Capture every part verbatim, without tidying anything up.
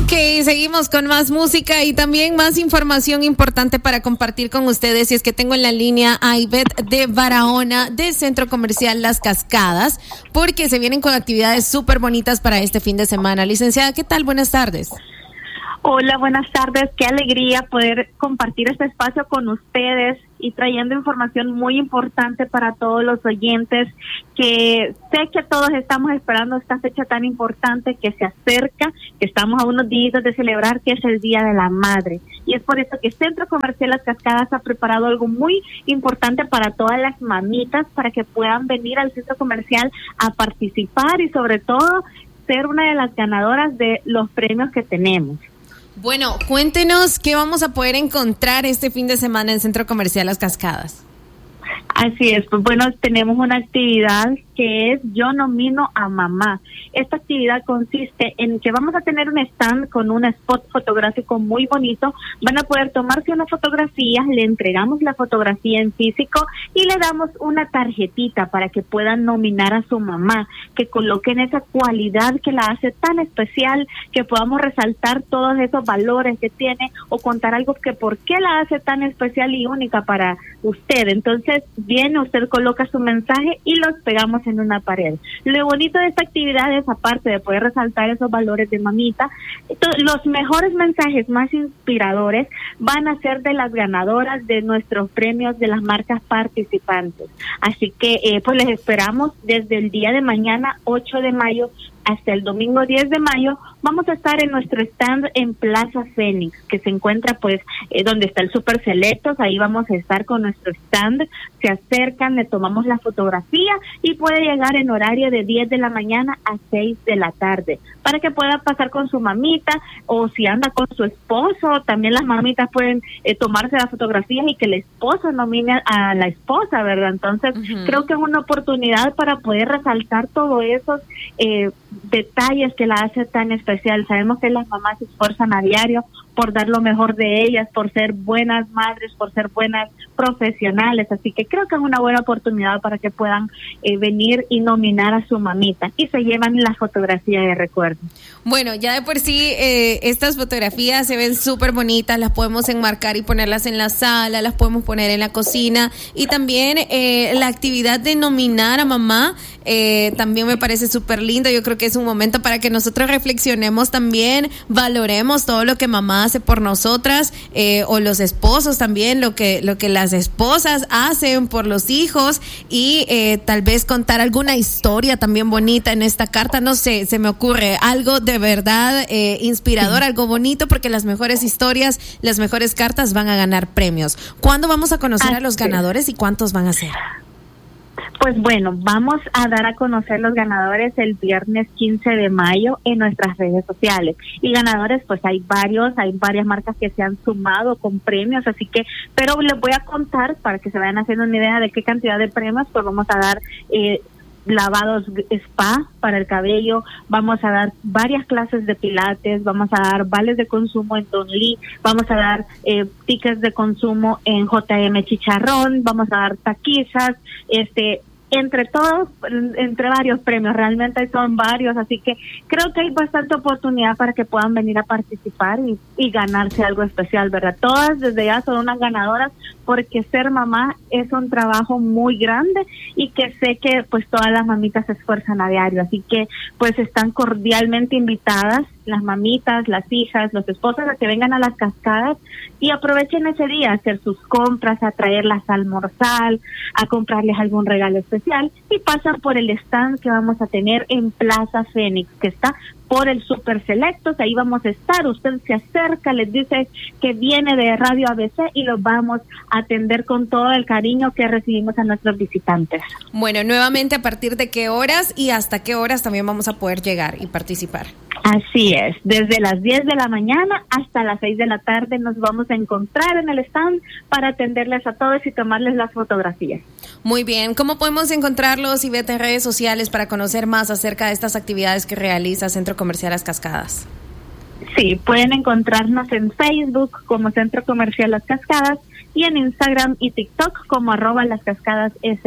Ok, seguimos con más música y también más información importante para compartir con ustedes. Y es que tengo en la línea a Ivette de Barahona, del Centro Comercial Las Cascadas, porque se vienen con actividades súper bonitas para este fin de semana. Licenciada, ¿qué tal? Buenas tardes. Hola, buenas tardes. Qué alegría poder compartir este espacio con ustedes y trayendo información muy importante para todos los oyentes, que sé que todos estamos esperando esta fecha tan importante que se acerca, que estamos a unos días de celebrar, que es el Día de la Madre. Y es por eso que Centro Comercial Las Cascadas ha preparado algo muy importante para todas las mamitas, para que puedan venir al Centro Comercial a participar y sobre todo ser una de las ganadoras de los premios que tenemos. Bueno, cuéntenos qué vamos a poder encontrar este fin de semana en el Centro Comercial Las Cascadas. Así es, pues bueno, tenemos una actividad que es Yo Nomino a Mamá. Esta actividad consiste en que vamos a tener un stand con un spot fotográfico muy bonito. Van a poder tomarse una fotografía, le entregamos la fotografía en físico y le damos una tarjetita para que puedan nominar a su mamá, que coloquen esa cualidad que la hace tan especial, que podamos resaltar todos esos valores que tiene o contar algo que por qué la hace tan especial y única para usted. Entonces, viene, usted coloca su mensaje y los pegamos en una pared. Lo bonito de esta actividad es, aparte de poder resaltar esos valores de mamita, los mejores mensajes más inspiradores van a ser de las ganadoras de nuestros premios de las marcas participantes. Así que eh, pues les esperamos desde el día de mañana, ocho de mayo, hasta el domingo diez de mayo. Vamos a estar en nuestro stand en Plaza Fénix, que se encuentra pues eh, donde está el Super Selectos. Ahí vamos a estar con nuestro stand. Se acercan, le tomamos la fotografía y puede llegar en horario de diez de la mañana a seis de la tarde, para que pueda pasar con su mamita, o si anda con su esposo, también las mamitas pueden eh, tomarse las fotografías y que el esposo nomine a la esposa, ¿verdad? Entonces, uh-huh. creo que es una oportunidad para poder resaltar todos esos eh, detalles que la hace tan especial. Sabemos que las mamás se esfuerzan a diario por dar lo mejor de ellas, por ser buenas madres, por ser buenas profesionales, así que creo que es una buena oportunidad para que puedan eh, venir y nominar a su mamita y se llevan la fotografía de recuerdo. Bueno, ya de por sí eh, estas fotografías se ven súper bonitas, las podemos enmarcar y ponerlas en la sala, las podemos poner en la cocina, y también eh, la actividad de nominar a mamá eh, también me parece súper lindo. Yo creo que es un momento para que nosotros reflexionemos también, valoremos todo lo que mamá hace por nosotras, eh, o los esposos también, lo que lo que las esposas hacen por los hijos, y eh, tal vez contar alguna historia también bonita en esta carta. No sé, se me ocurre algo de verdad eh, inspirador, algo bonito, porque las mejores historias, las mejores cartas van a ganar premios. ¿Cuándo vamos a conocer a los ganadores y cuántos van a ser? Pues bueno, vamos a dar a conocer los ganadores el viernes quince de mayo en nuestras redes sociales. Y ganadores, pues hay varios, hay varias marcas que se han sumado con premios, así que, pero les voy a contar para que se vayan haciendo una idea de qué cantidad de premios. Pues vamos a dar eh, lavados spa para el cabello, vamos a dar varias clases de pilates, vamos a dar vales de consumo en Don Lee, vamos a dar eh, tickets de consumo en J M Chicharrón, vamos a dar taquizas, este entre todos, entre varios premios, realmente son varios, así que creo que hay bastante oportunidad para que puedan venir a participar y, y ganarse algo especial, ¿verdad? Todas desde ya son unas ganadoras, porque ser mamá es un trabajo muy grande y que sé que pues todas las mamitas se esfuerzan a diario, así que pues están cordialmente invitadas las mamitas, las hijas, los esposos a que vengan a Las Cascadas y aprovechen ese día a hacer sus compras, a traerlas a almorzar, a comprarles algún regalo especial, y pasan por el stand que vamos a tener en Plaza Fénix, que está por el Super Selectos. Ahí vamos a estar, usted se acerca, les dice que viene de Radio A B C y los vamos a atender con todo el cariño que recibimos a nuestros visitantes. Bueno, nuevamente, ¿a partir de qué horas y hasta qué horas también vamos a poder llegar y participar? Así es, desde las diez de la mañana hasta las seis de la tarde nos vamos a encontrar en el stand para atenderles a todos y tomarles las fotografías. Muy bien, ¿cómo podemos encontrarlos, Ivette, en redes sociales para conocer más acerca de estas actividades que realiza Centro Comercial Las Cascadas? Sí, pueden encontrarnos en Facebook como Centro Comercial Las Cascadas y en Instagram y TikTok como arroba Las Cascadas S B.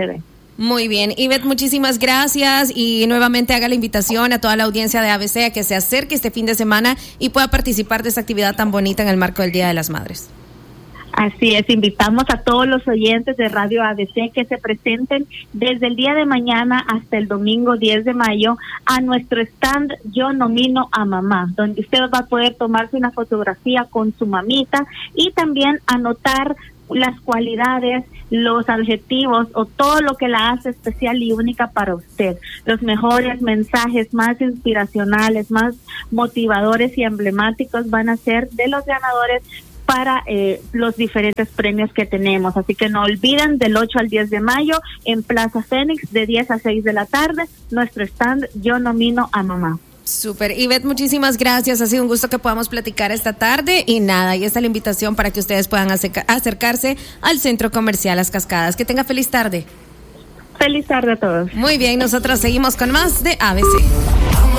Muy bien, Ivette, muchísimas gracias y nuevamente haga la invitación a toda la audiencia de A B C a que se acerque este fin de semana y pueda participar de esta actividad tan bonita en el marco del Día de las Madres. Así es, invitamos a todos los oyentes de Radio A B C que se presenten desde el día de mañana hasta el domingo diez de mayo a nuestro stand Yo Nomino a Mamá, donde usted va a poder tomarse una fotografía con su mamita y también anotar las cualidades, los adjetivos o todo lo que la hace especial y única para usted. Los mejores mensajes más inspiracionales, más motivadores y emblemáticos van a ser de los ganadores para eh, los diferentes premios que tenemos. Así que no olviden, del ocho al diez de mayo en Plaza Fénix, de diez a seis de la tarde, nuestro stand Yo Nomino a Mamá. Súper. Ivette, muchísimas gracias. Ha sido un gusto que podamos platicar esta tarde. Y nada, ahí está la invitación para que ustedes puedan acerca- acercarse al Centro Comercial Las Cascadas. Que tenga feliz tarde. Feliz tarde a todos. Muy bien, nosotros seguimos con más de A B C.